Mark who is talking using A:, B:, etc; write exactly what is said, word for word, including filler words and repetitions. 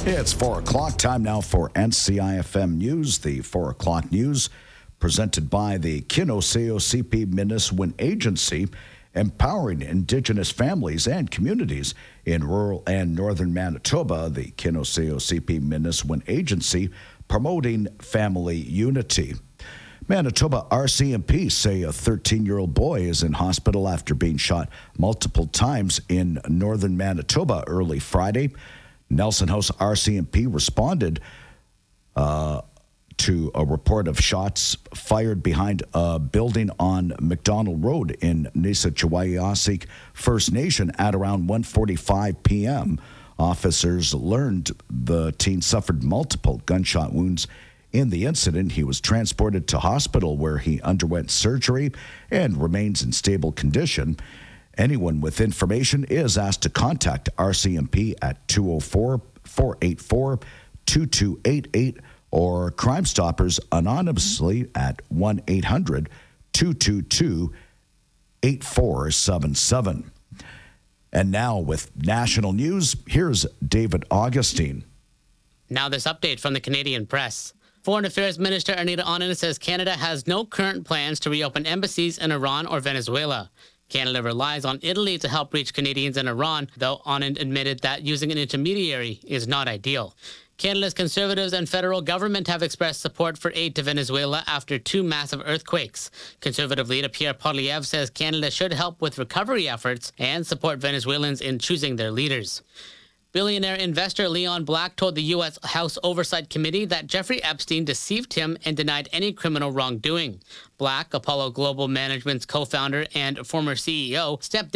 A: It's four o'clock. Time now for N C I F M News. The four o'clock news presented by the Kinoseo C P Miniswin Agency, empowering Indigenous families and communities in rural and northern Manitoba. The Kinoseo C P Miniswin Agency promoting family unity. Manitoba R C M P say a thirteen-year-old boy is in hospital after being shot multiple times in northern Manitoba early Friday. Nelson House R C M P responded uh, to a report of shots fired behind a building on McDonald Road in Nisitchawayasik First Nation at around one forty-five p.m. Officers learned the teen suffered multiple gunshot wounds in the incident. He was transported to hospital where he underwent surgery and remains in stable condition. Anyone with information is asked to contact R C M P at two oh four, four eight four, two two eight eight or Crime Stoppers anonymously at one eight hundred, two two two, eight four seven seven. And now with national news, here's David Augustine.
B: Now this update from the Canadian Press. Foreign Affairs Minister Anita Anand says Canada has no current plans to reopen embassies in Iran or Venezuela. Canada relies on Italy to help reach Canadians in Iran, though Anand admitted that using an intermediary is not ideal. Canada's Conservatives and federal government have expressed support for aid to Venezuela after two massive earthquakes. Conservative leader Pierre Poilievre says Canada should help with recovery efforts and support Venezuelans in choosing their leaders. Billionaire investor Leon Black told the U S House Oversight Committee that Jeffrey Epstein deceived him and denied any criminal wrongdoing. Black, Apollo Global Management's co-founder and former C E O, stepped